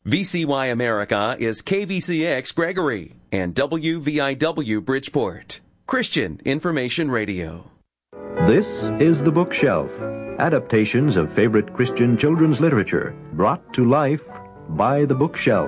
VCY America is KVCX Gregory and WVIW Bridgeport. Christian Information Radio. This is The Bookshelf. Adaptations of favorite Christian children's literature brought to life by The Bookshelf.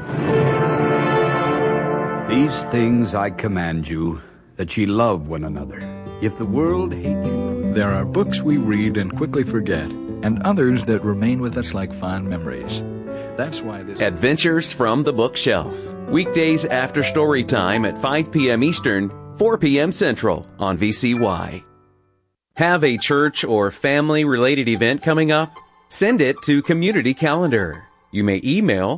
These things I command you, that ye love one another. If the world hate you... There are books we read and quickly forget, and others that remain with us like fond memories. That's why this... Adventures from the Bookshelf. Weekdays after story time at 5 p.m. Eastern, 4 p.m. Central on VCY. Have a church or family-related event coming up? Send it to Community Calendar. You may email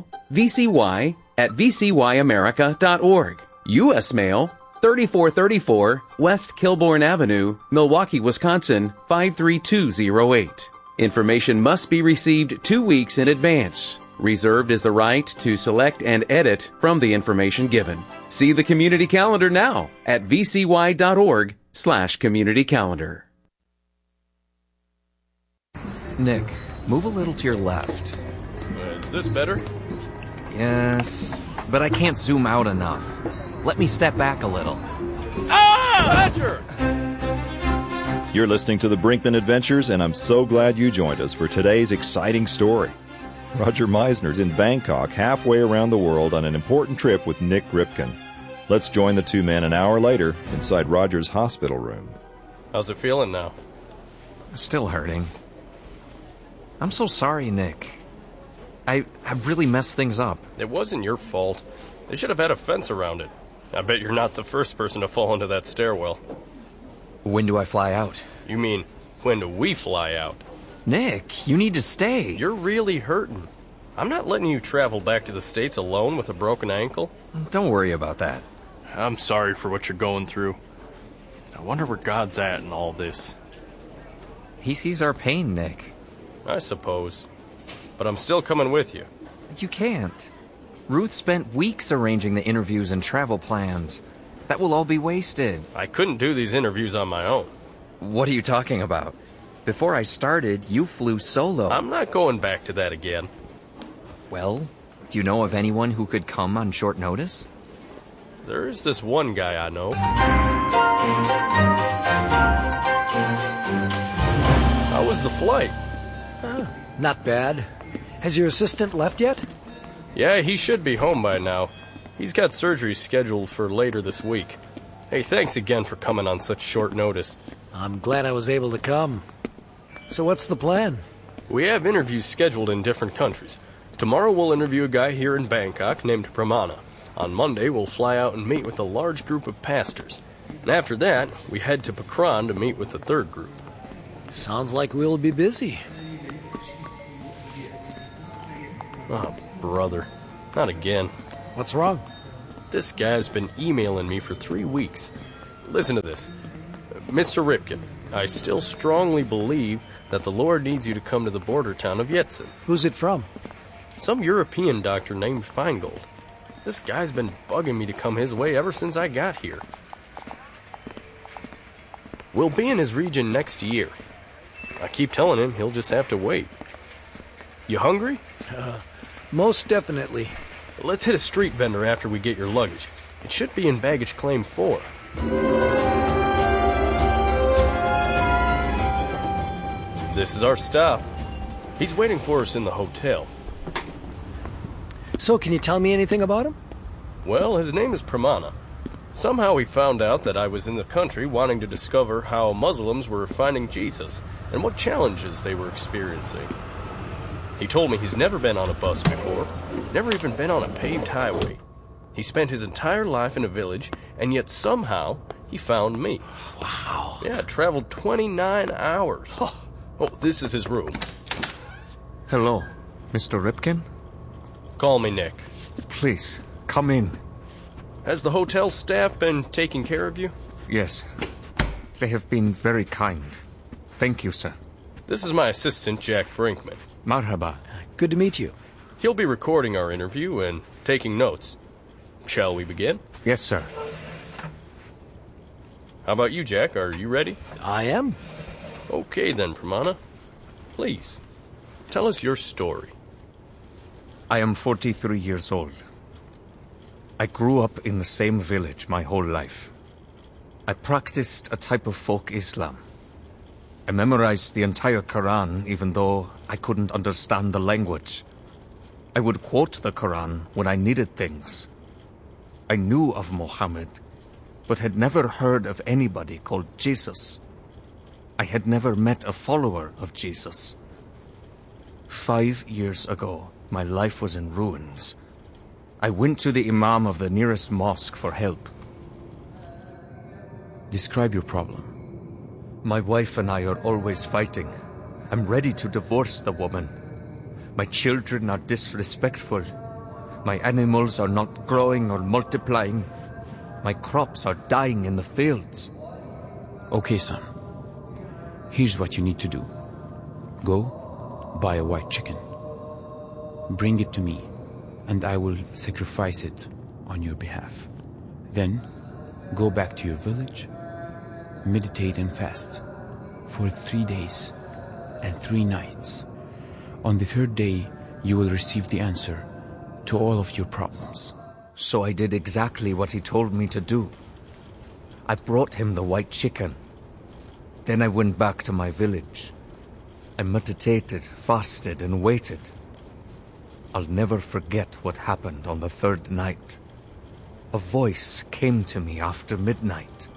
vcy@vcyamerica.org. U.S. Mail, 3434 West Kilbourne Avenue, Milwaukee, Wisconsin, 53208. Information must be received 2 weeks in advance. Reserved is the right to select and edit from the information given. See the community calendar now at vcy.org/community calendar. Nick, move a little to your left. Is this better? Yes, but I can't zoom out enough. Let me step back a little. Ah! Roger! You're listening to the Brinkman Adventures, and I'm so glad you joined us for today's exciting story. Roger Meisner's in Bangkok, halfway around the world on an important trip with Nick Ripken. Let's join the two men an hour later inside Roger's hospital room. How's it feeling now? Still hurting. I'm so sorry, Nick. I really messed things up. It wasn't your fault. They should have had a fence around it. I bet you're not the first person to fall into that stairwell. When do I fly out? You mean, when do we fly out? Nick, you need to stay. You're really hurting. I'm not letting you travel back to the States alone with a broken ankle. Don't worry about that. I'm sorry for what you're going through. I wonder where God's at in all this. He sees our pain, Nick. I suppose. But I'm still coming with you. You can't. Ruth spent weeks arranging the interviews and travel plans. That will all be wasted. I couldn't do these interviews on my own. What are you talking about? Before I started, you flew solo. I'm not going back to that again. Well, do you know of anyone who could come on short notice? There is this one guy I know. How was the flight? Not bad. Has your assistant left yet? Yeah, he should be home by now. He's got surgery scheduled for later this week. Hey, thanks again for coming on such short notice. I'm glad I was able to come. So what's the plan? We have interviews scheduled in different countries. Tomorrow we'll interview a guy here in Bangkok named Pramana. On Monday we'll fly out and meet with a large group of pastors. And after that, we head to Pakran to meet with the third group. Sounds like we'll be busy. Oh, brother. Not again. What's wrong? This guy's been emailing me for 3 weeks. Listen to this. Mr. Ripken, I still strongly believe that the Lord needs you to come to the border town of Yetsin. Who's it from? Some European doctor named Feingold. This guy's been bugging me to come his way ever since I got here. We'll be in his region next year. I keep telling him he'll just have to wait. You hungry? Most definitely. Let's hit a street vendor after we get your luggage. It should be in baggage claim 4. This is our stop. He's waiting for us in the hotel. So, can you tell me anything about him? Well, his name is Pramana. Somehow he found out that I was in the country wanting to discover how Muslims were finding Jesus and what challenges they were experiencing. He told me he's never been on a bus before, never even been on a paved highway. He spent his entire life in a village, and yet somehow he found me. Wow. Yeah, traveled 29 hours. Oh, this is his room. Hello, Mr. Ripken? Call me Nick. Please, come in. Has the hotel staff been taking care of you? Yes. They have been very kind. Thank you, sir. This is my assistant, Jack Brinkman. Marhaba. Good to meet you. He'll be recording our interview and taking notes. Shall we begin? Yes, sir. How about you, Jack? Are you ready? I am. Okay then, Pramana. Please, tell us your story. I am 43 years old. I grew up in the same village my whole life. I practiced a type of folk Islam. I memorized the entire Quran even though I couldn't understand the language. I would quote the Quran when I needed things. I knew of Muhammad, but had never heard of anybody called Jesus. I had never met a follower of Jesus. 5 years ago, my life was in ruins. I went to the imam of the nearest mosque for help. Describe your problem. My wife and I are always fighting. I'm ready to divorce the woman. My children are disrespectful. My animals are not growing or multiplying. My crops are dying in the fields. Okay, son. Here's what you need to do. Go, buy a white chicken. Bring it to me, and I will sacrifice it on your behalf. Then, go back to your village, meditate and fast for 3 days and 3 nights. On the 3rd day, you will receive the answer to all of your problems. So I did exactly what he told me to do. I brought him the white chicken. Then I went back to my village. I meditated, fasted, and waited. I'll never forget what happened on the 3rd night. A voice came to me after midnight.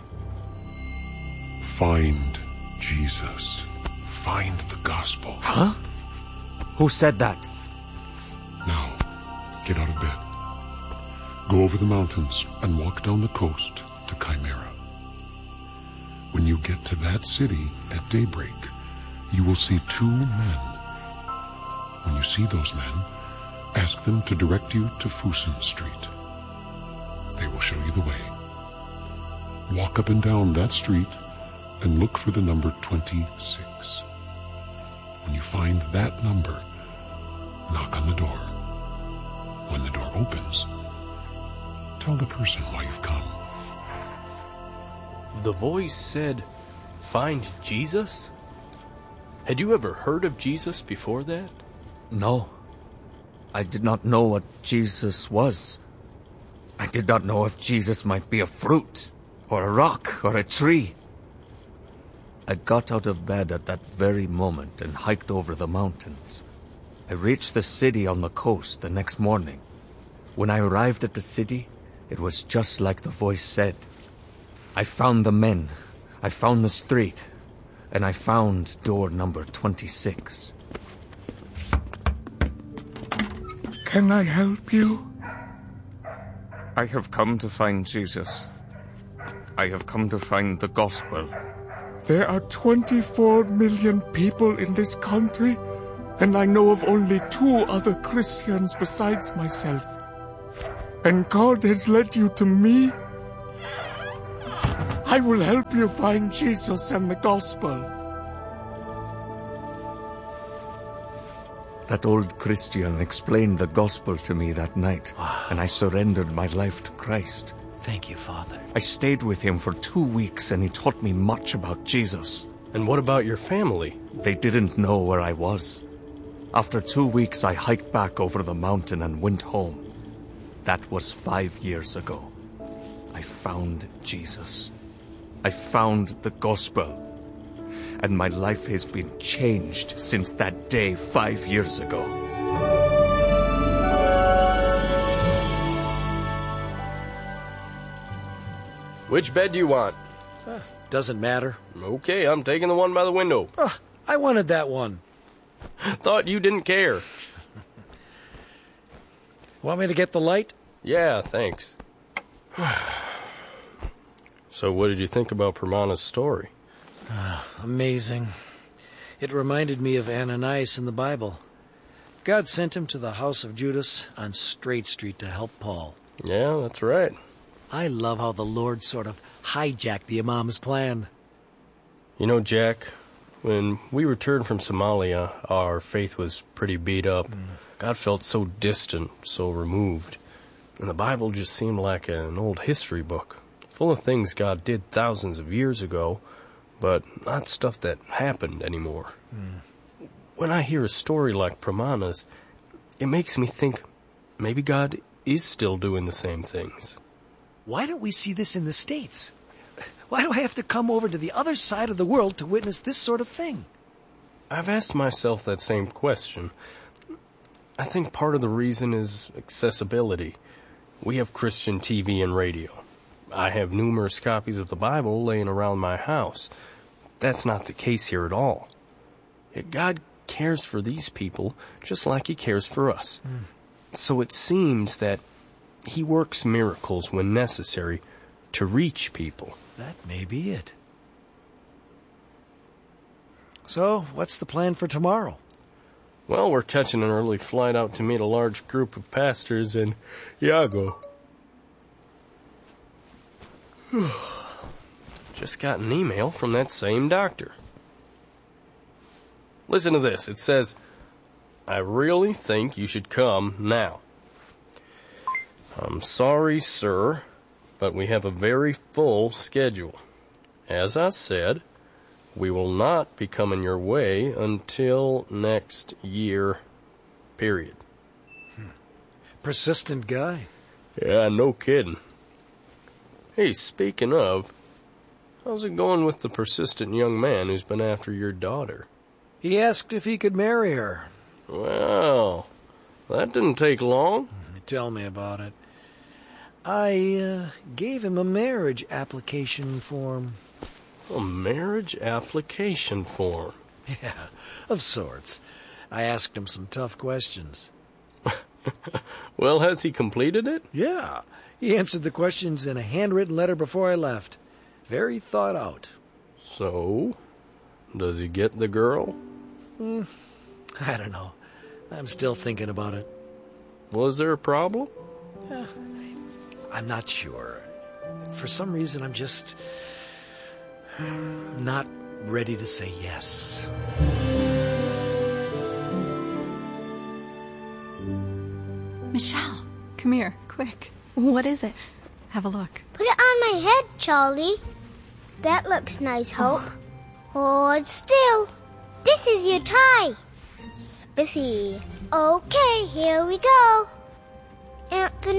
Find Jesus. Find the gospel. Huh? Who said that? Now, get out of bed. Go over the mountains and walk down the coast to Chimera. When you get to that city at daybreak, you will see 2 men. When you see those men, ask them to direct you to Fusen Street. They will show you the way. Walk up and down that street and look for the number 26. When you find that number, knock on the door. When the door opens, tell the person why you've come. The voice said, "Find Jesus?" Had you ever heard of Jesus before that? No. I did not know what Jesus was. I did not know if Jesus might be a fruit, or a rock, or a tree. I got out of bed at that very moment and hiked over the mountains. I reached the city on the coast the next morning. When I arrived at the city, it was just like the voice said. I found the men, I found the street, and I found door number 26. Can I help you? I have come to find Jesus. I have come to find the gospel. There are 24 million people in this country, and I know of only 2 other Christians besides myself. And God has led you to me? I will help you find Jesus and the gospel. That old Christian explained the gospel to me that night, and I surrendered my life to Christ. Thank you, Father. I stayed with him for 2 weeks, and he taught me much about Jesus. And what about your family? They didn't know where I was. After 2 weeks, I hiked back over the mountain and went home. That was 5 years ago. I found Jesus. I found the gospel. And my life has been changed since that day 5 years ago. Which bed do you want? Doesn't matter. Okay, I'm taking the one by the window. I wanted that one. Thought you didn't care. Want me to get the light? Yeah, thanks. So what did you think about Pramana's story? Amazing. It reminded me of Ananias in the Bible. God sent him to the house of Judas on Straight Street to help Paul. Yeah, that's right. I love how the Lord sort of hijacked the Imam's plan. You know, Jack, when we returned from Somalia, our faith was pretty beat up. God felt so distant, so removed. And the Bible just seemed like an old history book, full of things God did thousands of years ago, but not stuff that happened anymore. When I hear a story like Pramana's, it makes me think maybe God is still doing the same things. Why don't we see this in the States? Why do I have to come over to the other side of the world to witness this sort of thing? I've asked myself that same question. I think part of the reason is accessibility. We have Christian TV and radio. I have numerous copies of the Bible laying around my house. That's not the case here at all. Yet God cares for these people just like He cares for us. So it seems that He works miracles when necessary to reach people. That may be it. So, what's the plan for tomorrow? Well, we're catching an early flight out to meet a large group of pastors in Iago. Just got an email from that same doctor. Listen to this. It says, "I really think you should come now. I'm sorry, sir, but we have a very full schedule. As I said, we will not be coming your way until next year, period." Persistent guy. Yeah, no kidding. Hey, speaking of, how's it going with the persistent young man who's been after your daughter? He asked if he could marry her. Well, that didn't take long. Tell me about it. I gave him a marriage application form. A marriage application form? Yeah, of sorts. I asked him some tough questions. Well, has he completed it? Yeah. He answered the questions in a handwritten letter before I left. Very thought out. So, does he get the girl? I don't know. I'm still thinking about it. Was there a problem? I'm not sure. For some reason, I'm just not ready to say yes. Michelle, come here, quick. What is it? Have a look. Put it on my head, Charlie. That looks nice, Hope. Hold still. This is your tie. Spiffy. Okay, here we go. Anthony.